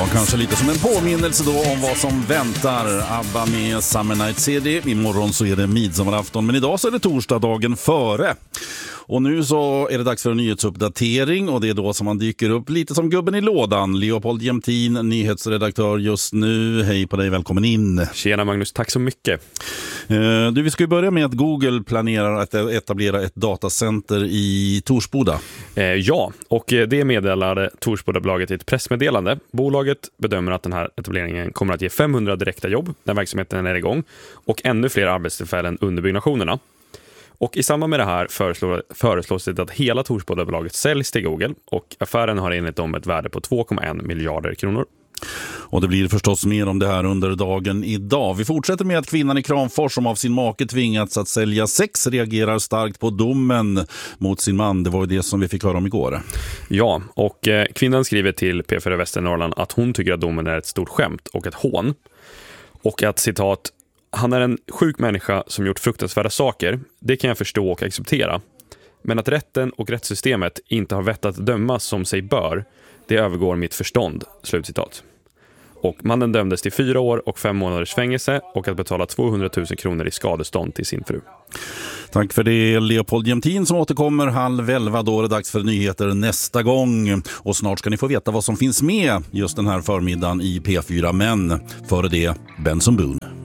Ja, kanske lite som en påminnelse då om vad som väntar. ABBA med Summer Night CD. Imorgon så är det midsommarafton, men idag så är det torsdag, dagen före. Och nu så är det dags för en nyhetsuppdatering och det är då som man dyker upp lite som gubben i lådan. Leopold Jämtin, nyhetsredaktör just nu. Hej på dig, välkommen in. Tjena Magnus, tack så mycket. Vi ska ju börja med att Google planerar att etablera ett datacenter i Torsboda. Ja, och det meddelade Torsbodabolaget i ett pressmeddelande. Bolaget bedömer att den här etableringen kommer att ge 500 direkta jobb när verksamheten är igång och ännu fler arbetstillfällen under byggnationerna. Och i samband med det här föreslås det att hela Torsbodabolaget säljs till Google och affären har enligt dem ett värde på 2,1 miljarder kronor. Och det blir förstås mer om det här under dagen idag. Vi fortsätter med att kvinnan i Kramfors som av sin make tvingats att sälja sex reagerar starkt på domen mot sin man. Det var ju det som vi fick höra om igår. Ja, och kvinnan skriver till P4 Västernorrland att hon tycker att domen är ett stort skämt och ett hån. Och att, citat, han är en sjuk människa som gjort fruktansvärda saker. Det kan jag förstå och acceptera. Men att rätten och rättssystemet inte har vett att döma som sig bör, det övergår mitt förstånd. Slutcitat. Och mannen dömdes till 4 år och 5 månaders fängelse och att betala 200 000 kronor i skadestånd till sin fru. Tack för det, Leopold Jämtin som återkommer 10:30. Då är det dags för nyheter nästa gång. Och snart ska ni få veta vad som finns med just den här förmiddagen i P4. Men före det, Benson Boone.